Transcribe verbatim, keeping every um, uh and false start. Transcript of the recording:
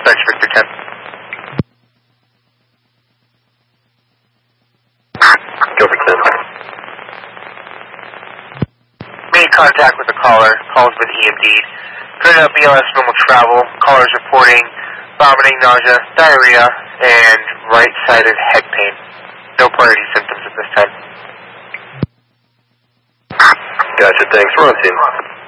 dispatch Victor ten. Go for ten. Made contact with the caller. Call's been E M D'd. Printed out B L S normal travel. Caller's reporting vomiting, nausea, diarrhea, and right-sided head pain. No priority symptoms at this time. Gotcha, thanks. We're on scene.